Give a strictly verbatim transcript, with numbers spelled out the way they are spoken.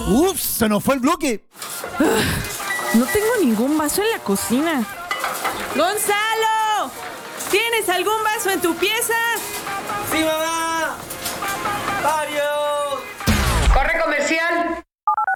Ups, se nos fue el bloque. No tengo ningún vaso en la cocina. ¡Gonzalo! ¿Tienes algún vaso en tu pieza? Sí, mamá.